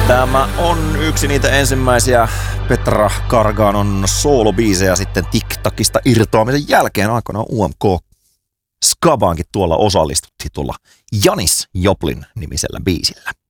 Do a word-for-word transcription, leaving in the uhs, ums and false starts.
Tämä on yksi niitä ensimmäisiä Petra Garganon soolobiisejä sitten TikTokista irtoamisen jälkeen. Aikoinaan U M K Skabaankin tuolla osallistuttiin tuolla Janis Joplin nimisellä biisillä.